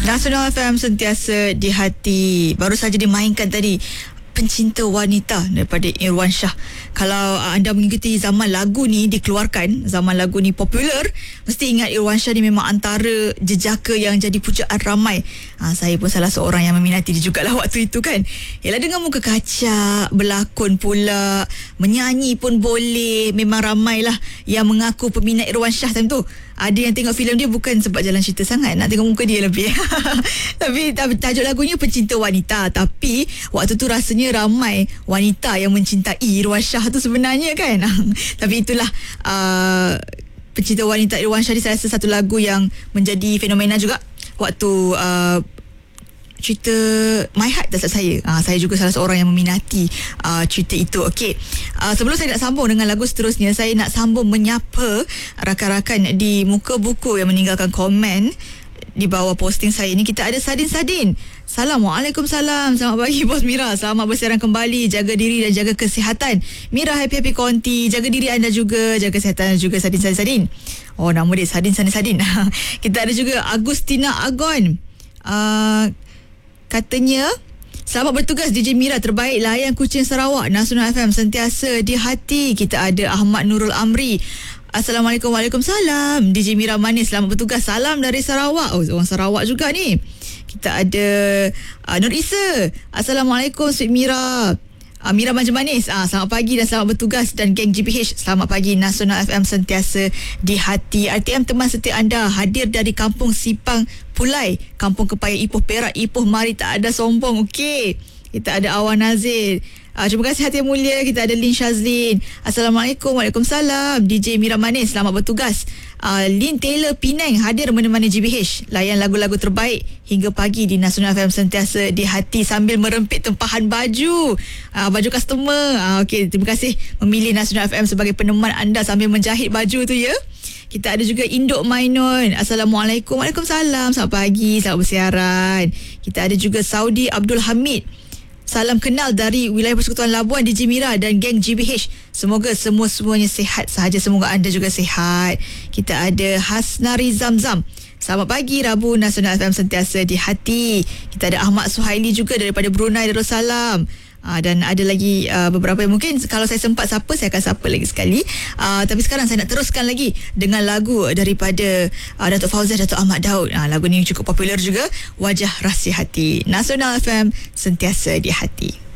Nasional FM sentiasa di hati. Baru saja dimainkan tadi Pencinta Wanita daripada Irwan Shah. Kalau anda mengikuti zaman lagu ni dikeluarkan, zaman lagu ni popular, mesti ingat Irwan Shah ni memang antara jejaka yang jadi pujaan ramai. Saya pun salah seorang yang meminati dia jugalah waktu itu kan. Yalah, dengan muka kacak, berlakon pula, menyanyi pun boleh. Memang ramailah yang mengaku peminat Irwan Shah time tu. Ada yang tengok filem dia bukan sebab jalan cerita sangat, nak tengok muka dia lebih. Tapi tajuk lagunya Pencinta Wanita. Tapi waktu tu rasanya ramai wanita yang mencintai Irwan Shah tu sebenarnya kan. Tapi itulah Pencinta Wanita Irwan Shah ni saya rasa satu lagu yang menjadi fenomena juga waktu cerita My Heart tak saya. Saya juga salah seorang yang meminati cerita itu. Okey. Sebelum saya nak sambung dengan lagu seterusnya, saya nak sambung menyapa rakan-rakan di Muka Buku yang meninggalkan komen di bawah posting saya ni. Kita ada Sadin. Assalamualaikum, salam. Selamat pagi Bos Mira. Selamat bersiaran kembali. Jaga diri dan jaga kesihatan. Mira happy konti. Jaga diri anda juga, jaga kesihatan juga Sadin. Oh, nama dia Sadin. Kita ada juga Agustina Agon. Katanya, selamat bertugas DJ Mira, terbaik layan Kuching Sarawak. Nasional FM sentiasa di hati. Kita ada Ahmad Nurul Amri. Assalamualaikum. Waalaikumsalam. DJ Mira manis, selamat bertugas. Salam dari Sarawak. Oh, orang Sarawak juga ni. Kita ada Nur Isa. Assalamualaikum Sweet Mira. Mira Manja Manis, selamat pagi dan selamat bertugas. Dan geng GPH, selamat pagi. Nasional FM sentiasa di hati. RTM teman setia anda hadir dari Kampung Sipang Pulai, Kampung Kepaya Ipoh Perak. Ipoh mari tak ada sombong. Okey, kita ada Awan Nazir. Terima kasih hati yang mulia. Kita ada Lin Shazlin. Assalamualaikum. Waalaikumsalam. DJ Mira Manis, selamat bertugas. Lin Taylor Penang hadir menemani GBH, layan lagu-lagu terbaik hingga pagi di Nasional FM sentiasa di hati sambil merempit tempahan baju customer. Okey, terima kasih memilih Nasional FM sebagai peneman anda sambil menjahit baju tu ya. Kita ada juga Induk Mainun. Assalamualaikum. Waalaikumsalam. Selamat pagi, selamat bersiaran. Kita ada juga Saudi Abdul Hamid. Salam kenal dari wilayah Persekutuan Labuan DJ Mira dan geng GBH. Semoga semuanya sihat sahaja. Semoga anda juga sihat. Kita ada Hasnari Zamzam. Selamat pagi Rabu, Nasional FM sentiasa di hati. Kita ada Ahmad Suhaili juga daripada Brunei Darussalam. Dan ada lagi beberapa yang mungkin kalau saya sempat sapa, saya akan sapa lagi sekali. Tapi sekarang saya nak teruskan lagi dengan lagu daripada Datuk Fauzia, Datuk Ahmad Daud. Lagu ni cukup popular juga, Wajah Rahsia Hati. Nasional FM sentiasa di hati.